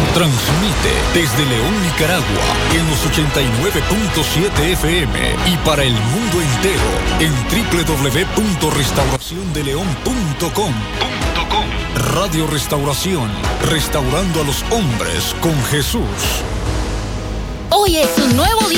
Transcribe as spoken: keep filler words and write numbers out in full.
Transmite desde León, Nicaragua, en los ochenta y nueve punto siete F M y para el mundo entero en doble u doble u doble u punto restauración de león punto com. Radio Restauración, restaurando a los hombres con Jesús. Hoy es un nuevo